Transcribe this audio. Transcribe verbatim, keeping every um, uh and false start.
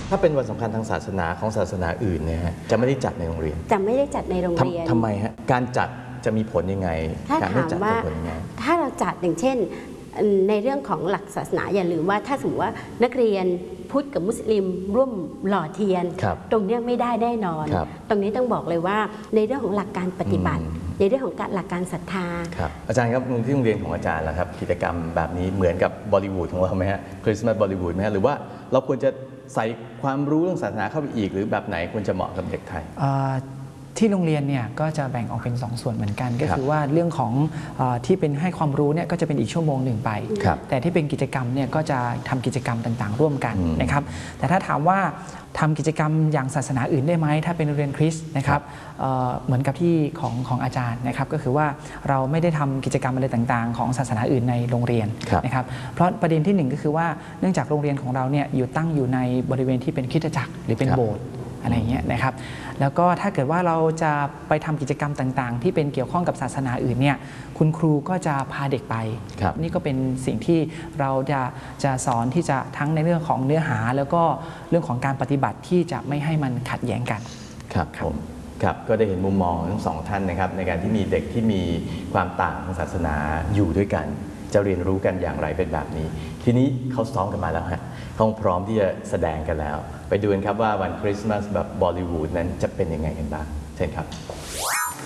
ถ้าเป็นวันสำคัญทางศาสนาของศาสนาอื่นเนี่ยจะไม่ได้จัดในโรงเรียนจะไม่ได้จัดในโรงเรียนทำไมฮะการจัดจะมีผลยังไงถ้าถามว่าถ้าเราจัดอย่างเช่นในเรื่องของหลักศาสนาอย่าลืมว่าถ้าสมมติว่านักเรียนพุทธกับมุสลิมร่วมหล่อเทียนตรงนี้ไม่ได้แน่นอนตรงนี้ต้องบอกเลยว่าในเรื่องของหลักการปฏิบัติในเรื่องของการหลักการศรัทธาครับอาจารย์ครับที่โรงเรียนของอาจารย์ล่ะครับกิจกรรมแบบนี้เหมือนกับบอลิวูดของเราไหมฮะคริสต์มาสบอลิวูดไหมฮะหรือว่าเราควรจะใส่ความรู้เรื่องศาสนาเข้าไปอีกหรือแบบไหนควรจะเหมาะกับเด็กไทยที่โรงเรียนเนี่ยก็จะแบ่งออกเป็นสองส่วนเหมือนกันก็คือว่าเรื่องของอที่เป็นให้ความรู้เนี่ยก็จะเป็นอีกชั่วโมงหนึ่งไปแต่ที่เป็นกิจกรรมเนี่ยก็จะทำกิจกรรมต่างๆร่วมกันนะครับแต่ถ้าถามว่าทำกิจกรรมอย่างศาสนาอื่นได้ไหมถ้าเป็นโรงเรียนคริสต์นะครับเหมือนกับที่ของของอาจารย์นะครับก็คือว่าเราไม่ได้ทำกิจกรรมอะไรต่างๆของศาสนาอื่นในโรงเรียนนะครับเพราะประเด็นที่หนึ่งก็คือว่าเนื่องจากโรงเรียนของเราเนี่ยอยู่ตั้งอยู่ในบริเวณที่เป็นคริสตจักรหรือเป็นโบสถ์อะไรเงี้ยนะครับแล้วก็ถ้าเกิดว่าเราจะไปทำกิจกรรมต่างๆที่เป็นเกี่ยวข้องกับศาสนาอื่นเนี่ยคุณครูก็จะพาเด็กไปนี่ก็เป็นสิ่งที่เราจะจะสอนที่จะทั้งในเรื่องของเนื้อหาแล้วก็เรื่องของการปฏิบัติที่จะไม่ให้มันขัดแย้งกันครับผมครับก็ได้เห็นมุมมองทั้งสองท่านนะครับในการที่มีเด็กที่มีความต่างทางศาสนาอยู่ด้วยกันจะเรียนรู้กันอย่างไรเป็นแบบนี้ทีนี้เขาซ้อมกันมาแล้วฮะเขาพร้อมที่จะแสดงกันแล้วไปดูกันครับว่าวันคริสต์มาสแบบบอลิวูดนั้นจะเป็นยังไงกันบ้างเช่นครับ